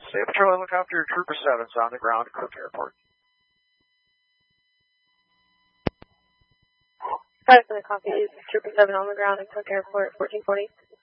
State Patrol Helicopter Trooper 7's on the ground at Cook Airport. Hi, for the copy. Trooper 7 on the ground at Cook Airport, 1440.